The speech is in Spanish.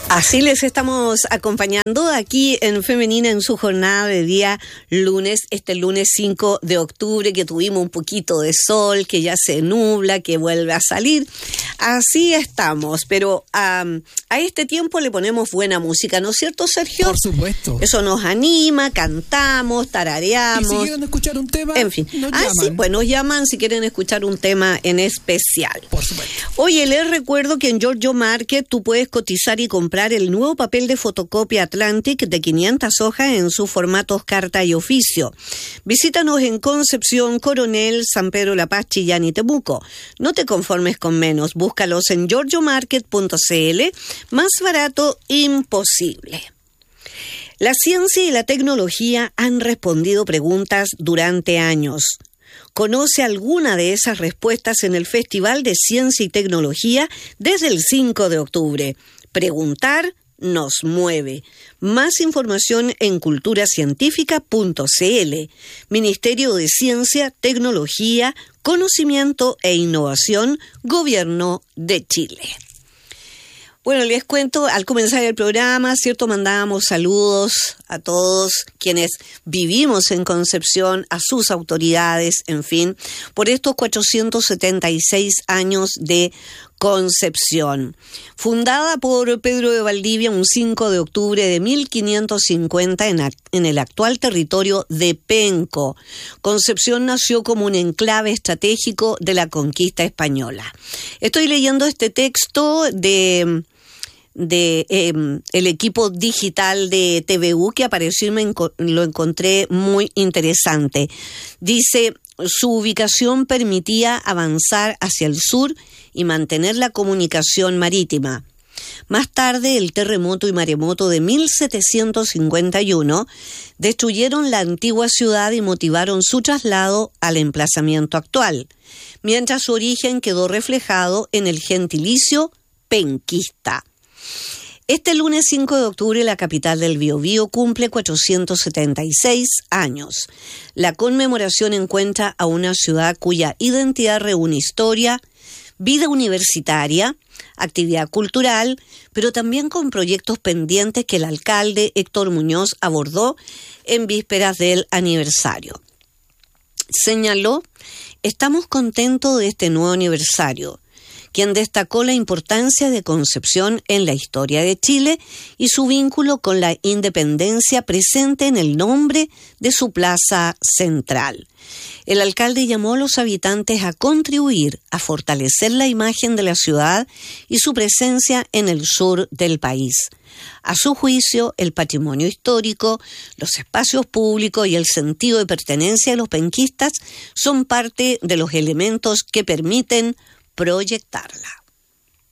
Así les estamos acompañando aquí en Femenina en su jornada de día lunes, este lunes 5 de octubre que tuvimos un poquito de sol, que ya se nubla, que vuelve a salir. Así estamos, pero a este tiempo le ponemos buena música, ¿no es cierto, Sergio? Por supuesto. Eso nos anima, cantamos, tarareamos. Y si quieren escuchar un tema, en fin. nos llaman. Sí, pues nos llaman si quieren escuchar un tema en especial. Por supuesto. Oye, les recuerdo que en Giorgio Market tú puedes cotizar y comprar el nuevo papel de fotocopia Atlantic de 500 hojas en sus formatos carta y oficio. Visítanos en Concepción, Coronel, San Pedro La Paz, Chillán y Temuco. No te conformes con menos, búscalos en giorgiomarket.cl. Más barato, imposible. La ciencia y la tecnología han respondido preguntas durante años. Conoce alguna de esas respuestas en el Festival de Ciencia y Tecnología desde el 5 de octubre. Preguntar nos mueve. Más información en culturacientífica.cl. Ministerio de Ciencia, Tecnología, Conocimiento e Innovación, Gobierno de Chile. Bueno, les cuento, al comenzar el programa, ¿cierto? Mandábamos saludos a todos quienes vivimos en Concepción, a sus autoridades, en fin, por estos 476 años de Concepción. Fundada por Pedro de Valdivia un 5 de octubre de 1550 en el actual territorio de Penco. Concepción nació como un enclave estratégico de la conquista española. Estoy leyendo este texto de el equipo digital de TVU que apareció y lo encontré muy interesante. Dice, su ubicación permitía avanzar hacia el sur y mantener la comunicación marítima. Más tarde, el terremoto y maremoto de 1751 destruyeron la antigua ciudad y motivaron su traslado al emplazamiento actual, mientras su origen quedó reflejado en el gentilicio penquista. Este lunes 5 de octubre la capital del Biobío cumple 476 años. La conmemoración encuentra a una ciudad cuya identidad reúne historia, vida universitaria, actividad cultural, pero también con proyectos pendientes que el alcalde Héctor Muñoz abordó en vísperas del aniversario. Señaló, estamos contentos de este nuevo aniversario, quien destacó la importancia de Concepción en la historia de Chile y su vínculo con la independencia presente en el nombre de su plaza central. El alcalde llamó a los habitantes a contribuir a fortalecer la imagen de la ciudad y su presencia en el sur del país. A su juicio, el patrimonio histórico, los espacios públicos y el sentido de pertenencia de los penquistas son parte de los elementos que permiten proyectarla.